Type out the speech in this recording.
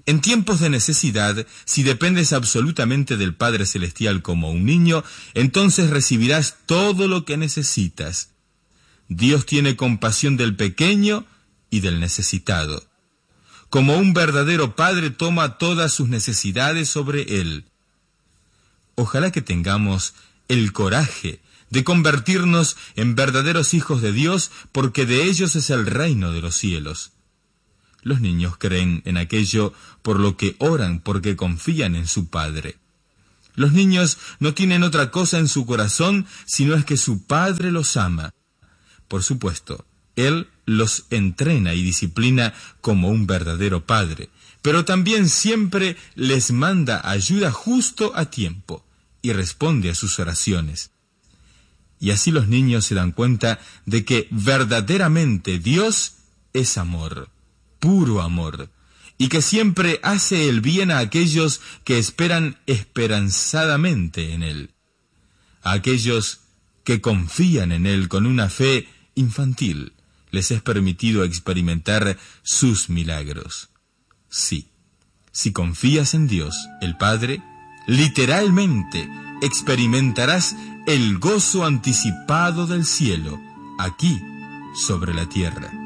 En tiempos de necesidad, si dependes absolutamente del Padre Celestial como un niño, entonces recibirás todo lo que necesitas. Dios tiene compasión del pequeño y del necesitado. Como un verdadero padre toma todas sus necesidades sobre él. Ojalá que tengamos el coraje de convertirnos en verdaderos hijos de Dios, porque de ellos es el reino de los cielos. Los niños creen en aquello por lo que oran, porque confían en su Padre. Los niños no tienen otra cosa en su corazón, sino es que su Padre los ama. Por supuesto, Él los entrena y disciplina como un verdadero padre, pero también siempre les manda ayuda justo a tiempo y responde a sus oraciones. Y así los niños se dan cuenta de que verdaderamente Dios es amor, puro amor, y que siempre hace el bien a aquellos que esperan esperanzadamente en Él, a aquellos que confían en Él con una fe infantil. Les es permitido experimentar sus milagros. Sí, si confías en Dios, el Padre, literalmente experimentarás el gozo anticipado del cielo, aquí, sobre la tierra.